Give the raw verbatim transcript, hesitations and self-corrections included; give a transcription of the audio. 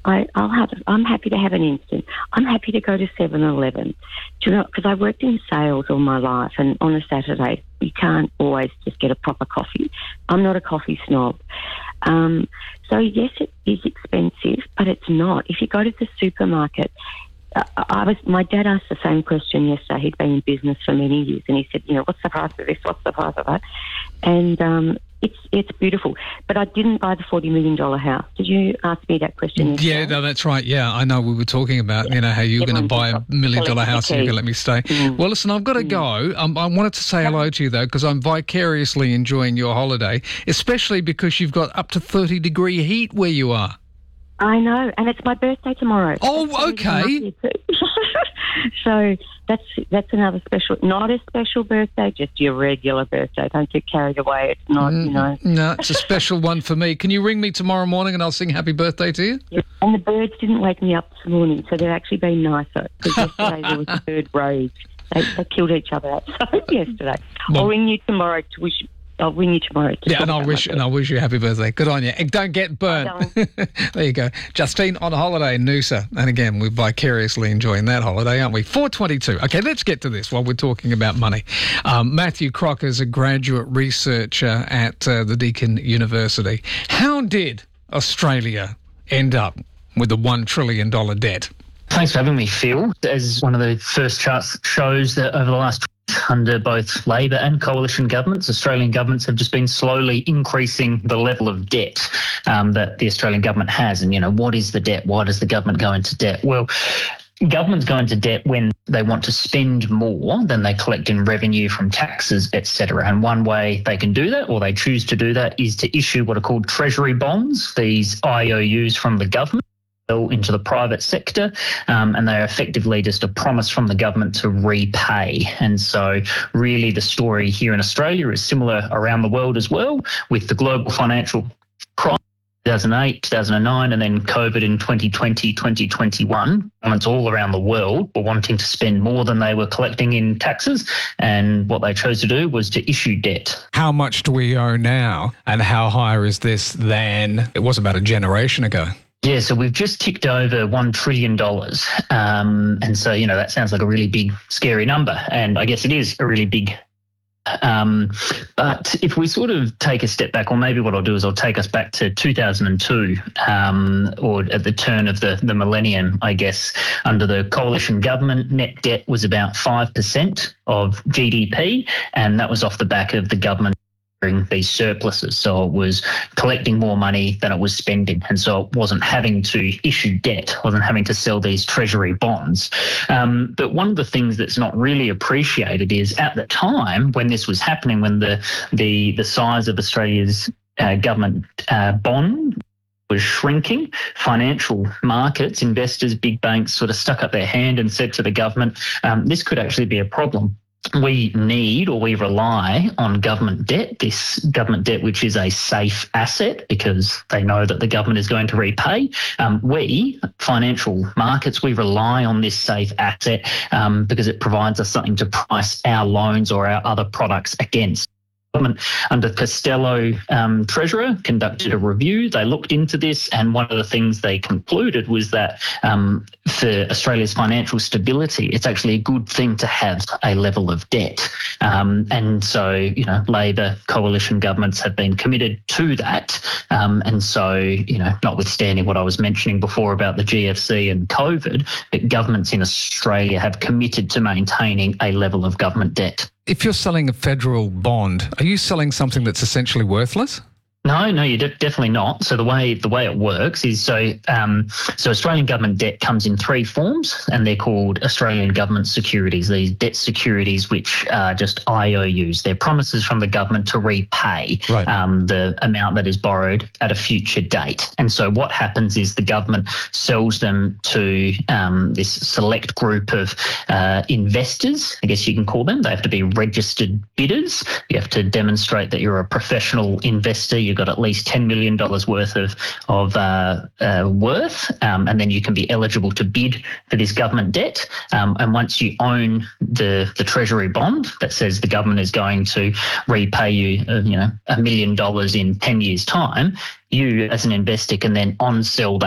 I, I'll have. I'm happy to have an instant. I'm happy to go to seven eleven. Do you know? Because I worked in sales all my life, and on a Saturday you can't always just get a proper coffee. I'm not a coffee snob. Um, so yes, it is expensive, but it's not. If you go to the supermarket, uh, I was. My dad asked the same question yesterday. He'd been in business for many years, and he said, "You know, what's the price of this? What's the price of that?" And um, It's it's beautiful, but I didn't buy the forty million dollars house. Did you ask me that question yesterday? Yeah, no, that's right. Yeah, I know we were talking about, yeah. you know, how you were going to buy a million dollar house and you're going to let me stay. Mm. Well, listen, I've got to mm. go. Um, I wanted to say hello to you, though, because I'm vicariously enjoying your holiday, especially because you've got up to thirty degree heat where you are. I know, and it's my birthday tomorrow. Oh, okay. So that's that's another special, not a special birthday, just your regular birthday. Don't get carried away. It's not, mm, you know. No, it's a special one for me. Can you ring me tomorrow morning and I'll sing happy birthday to you? Yeah. And the birds didn't wake me up this morning, so they're actually being nicer, because yesterday there was a bird rage. They, they killed each other outside yesterday. Well, I'll ring you tomorrow to wish. I'll ring you tomorrow. To yeah, and I'll wish and I'll wish you a happy birthday. Good on you. And don't get burnt. There you go. Justine on holiday in Noosa. And again, we're vicariously enjoying that holiday, aren't we? four twenty-two. Okay, let's get to this while we're talking about money. Um, Matthew Crocker is a graduate researcher at uh, the Deakin University. How did Australia end up with a one trillion dollars debt? Thanks for having me, Phil. As one of the first charts shows, that over the last under both Labor and coalition governments, Australian governments have just been slowly increasing the level of debt um, that the Australian government has. And, you know, what is the debt? Why does the government go into debt? Well, governments go into debt when they want to spend more than they collect in revenue from taxes, et cetera. And one way they can do that, or they choose to do that, is to issue what are called treasury bonds, these I O Us from the government into the private sector, um, and they're effectively just a promise from the government to repay. And so really the story here in Australia is similar around the world as well, with the global financial crisis two thousand eight, two thousand nine, and then COVID in twenty twenty, twenty twenty-one. Governments all around the world were wanting to spend more than they were collecting in taxes, and what they chose to do was to issue debt. How much do we owe now, and how higher is this than it was about a generation ago? Yeah, so we've just ticked over one trillion dollars. Um, and so, you know, that sounds like a really big, scary number. And I guess it is a really big. Um, but if we sort of take a step back, or maybe what I'll do is I'll take us back to two thousand two, um, or at the turn of the, the millennium, I guess, under the coalition government, net debt was about five percent of G D P. And that was off the back of the government these surpluses. So it was collecting more money than it was spending. And so it wasn't having to issue debt, wasn't having to sell these treasury bonds. Um, but one of the things that's not really appreciated is at the time when this was happening, when the the, the size of Australia's uh, government uh, bond was shrinking, financial markets, investors, big banks sort of stuck up their hand and said to the government, um, this could actually be a problem. We need, or we rely on government debt, this government debt which is a safe asset because they know that the government is going to repay. Um, we, financial markets, we rely on this safe asset um, because it provides us something to price our loans or our other products against. Government under Costello, um, Treasurer, conducted a review. They looked into this, and one of the things they concluded was that um, for Australia's financial stability, it's actually a good thing to have a level of debt. Um, and so, you know, Labor coalition governments have been committed to that. Um, and so, you know, notwithstanding what I was mentioning before about the G F C and COVID, but governments in Australia have committed to maintaining a level of government debt. If you're selling a federal bond, are you selling something that's essentially worthless? No, no, you're de- definitely not. So the way the way it works is so um, so Australian government debt comes in three forms, and they're called Australian government securities. These debt securities, which are just I O Us, they're promises from the government to repay right. um, the amount that is borrowed at a future date. And so what happens is the government sells them to um, this select group of uh, investors. I guess you can call them. They have to be registered bidders. You have to demonstrate that you're a professional investor. You've got at least ten million dollars worth of, of uh, uh, worth, um, and then you can be eligible to bid for this government debt. Um, and once you own the, the Treasury bond that says the government is going to repay you, uh, you know, a million dollars in ten years' time, you as an investor can then on-sell that